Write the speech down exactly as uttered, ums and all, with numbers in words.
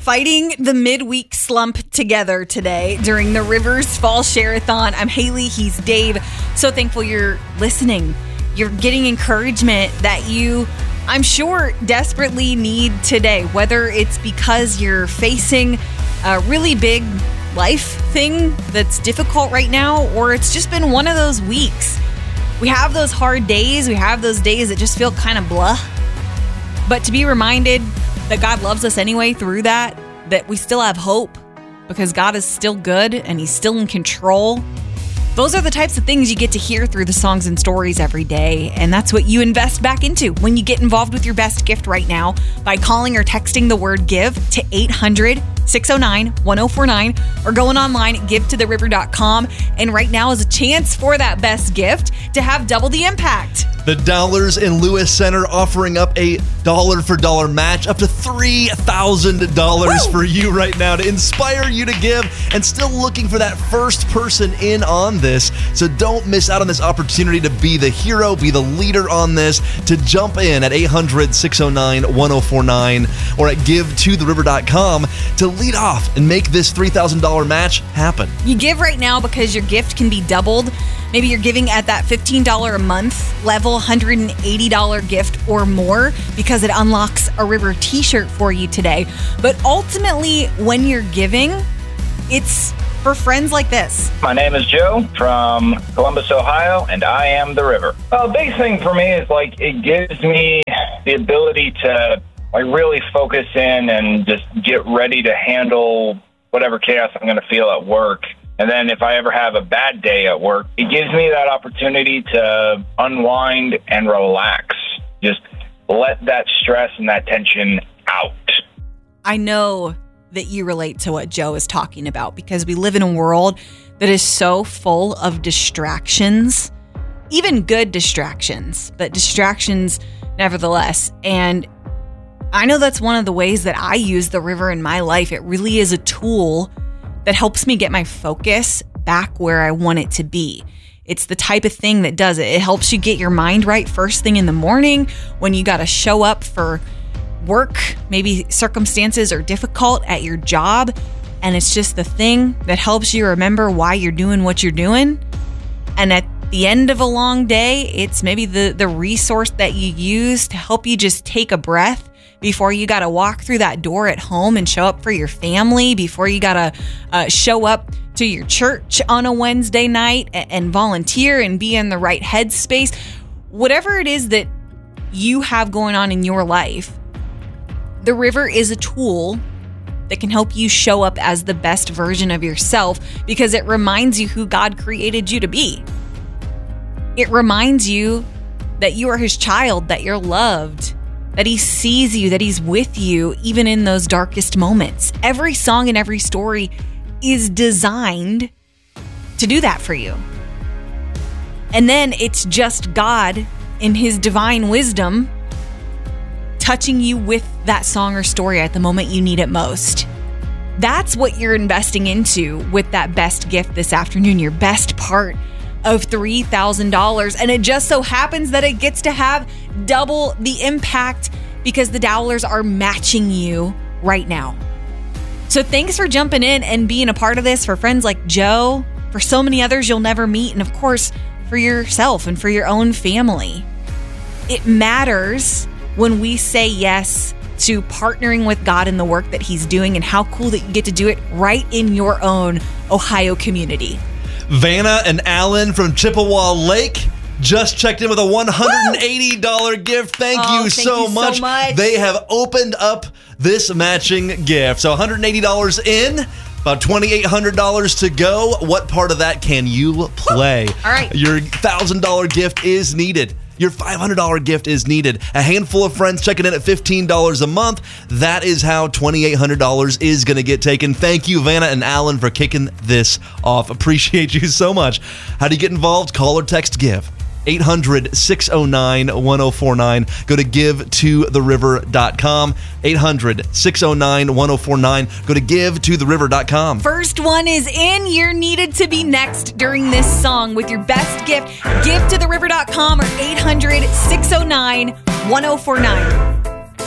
fighting the midweek slump together today during the Rivers Fall Share-a-thon. I'm Haley, he's Dave. So thankful you're listening. You're getting encouragement that you, I'm sure, desperately need today, whether it's because you're facing a really big life thing that's difficult right now, or it's just been one of those weeks. We have those hard days. We have those days that just feel kind of blah. But to be reminded that God loves us anyway through that, that we still have hope because God is still good and he's still in control. Those are the types of things you get to hear through the songs and stories every day. And that's what you invest back into when you get involved with your best gift right now by calling or texting the word give to eight hundred, six oh nine, one oh four nine or going online at give to the river dot com. And right now is a chance for that best gift to have double the impact. The Dollars in Lewis Center offering up a dollar for dollar match up to three thousand dollars for you right now to inspire you to give, and still looking for that first person in on this. So don't miss out on this opportunity to be the hero, be the leader on this, to jump in at eight hundred, six oh nine, one oh four nine or at give to the river dot com to lead off and make this three thousand dollars match happen. You give right now because your gift can be doubled. Maybe you're giving at that fifteen dollars a month level, one hundred eighty dollars gift or more, because it unlocks a River t-shirt for you today. But ultimately, when you're giving, it's for friends like this. My name is Joe from Columbus, Ohio, and I am the River. Well, the big thing for me is like it gives me the ability to like really focus in and just get ready to handle whatever chaos I'm going to feel at work. And then if I ever have a bad day at work, it gives me that opportunity to unwind and relax. Just let that stress and that tension out. I know that you relate to what Joe is talking about because we live in a world that is so full of distractions, even good distractions, but distractions nevertheless. And I know that's one of the ways that I use the river in my life. It really is a tool that helps me get my focus back where I want it to be. It's the type of thing that does it. It helps you get your mind right first thing in the morning when you got to show up for work. Maybe circumstances are difficult at your job, and it's just the thing that helps you remember why you're doing what you're doing. And at the end of a long day, it's maybe the, the resource that you use to help you just take a breath before you got to walk through that door at home and show up for your family, before you got to uh, show up to your church on a Wednesday night and, and volunteer and be in the right headspace. Whatever it is that you have going on in your life, the river is a tool that can help you show up as the best version of yourself because it reminds you who God created you to be. It reminds you that you are his child, that you're loved, that he sees you, that he's with you, even in those darkest moments. Every song and every story is designed to do that for you. And then it's just God in his divine wisdom touching you with that song or story at the moment you need it most. That's what you're investing into with that best gift this afternoon, your best part of three thousand dollars. And it just so happens that it gets to have double the impact because the dollars are matching you right now. So thanks for jumping in and being a part of this for friends like Joe, for so many others you'll never meet, and of course, for yourself and for your own family. It matters when we say yes to partnering with God in the work that he's doing, and how cool that you get to do it right in your own Ohio community. Vanna and Alan from Chippewa Lake just checked in with a one hundred eighty dollars Woo! gift. Thank oh, you, thank so, you much. so much. They have opened up this matching gift. So one hundred eighty dollars in, about two thousand eight hundred dollars to go. What part of that can you play? Woo! All right. Your one thousand dollars gift is needed. Your five hundred dollars gift is needed. A handful of friends checking in at fifteen dollars a month. That is how two thousand eight hundred dollars is going to get taken. Thank you, Vanna and Alan, for kicking this off. Appreciate you so much. How do you get involved? Call or text GIVE. eight hundred, six oh nine, one oh four nine. Go to give to the river dot com. eight hundred, six oh nine, one oh four nine. Go to give to the river dot com. First one is in. You're needed to be next during this song with your best gift. give to the river dot com or eight hundred, six oh nine, one oh four nine.